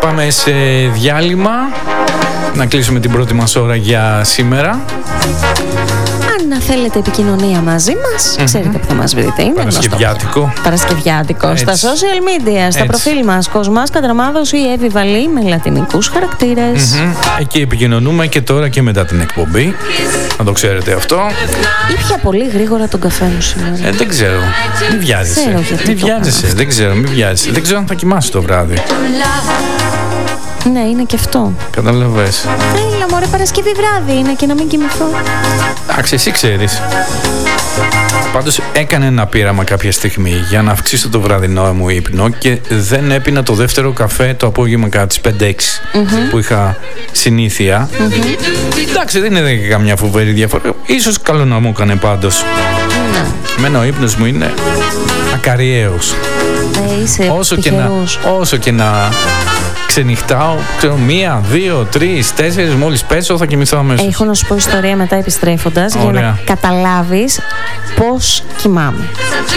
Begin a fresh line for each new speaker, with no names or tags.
πάμε σε διάλειμμα. Να κλείσουμε την πρώτη μας ώρα για σήμερα.
Αν θέλετε επικοινωνία μαζί μας, ξέρετε που θα μας βρείτε. Είναι
Παρασκευιάτικο.
Παρασκευιάτικο.
Έτσι.
Στα social media, στα προφίλ μας, Κοσμάς Κατραμάδος ή Εύη Βαλή με λατινικούς χαρακτήρες.
Εκεί επικοινωνούμε και τώρα και μετά την εκπομπή. Να το ξέρετε αυτό.
Ήπια πολύ γρήγορα τον καφέ μου σήμερα.
Δεν ξέρω. Μην βιάζεσαι. Μην βιάζεσαι. Δεν ξέρω, μην βιάζεσαι. Δεν ξέρω αν θα κοιμάσαι το βράδυ.
Ναι, είναι και αυτό.
Καταλαβες.
Έλα μωρέ, Παρασκευή βράδυ είναι και να μην κοιμηθώ.
Εντάξει, εσύ ξέρεις. Πάντως έκανε ένα πείραμα κάποια στιγμή για να αυξήσω το βραδινό μου ύπνο και δεν έπινα το δεύτερο καφέ το απόγευμα κατά τις 5-6 που είχα συνήθεια. Εντάξει, δεν είναι καμιά φοβερή διαφορά. Ίσως καλό να μου έκανε πάντως. Εμένα ο ύπνος μου είναι ακαριαίος. Όσο και να ξενυχτάω, ξέρω, 1, 2, 3, 4, μόλις πέσω θα κοιμηθώ αμέσως.
Έχω να σου πω ιστορία μετά επιστρέφοντας για να καταλάβεις πώς κοιμάμαι.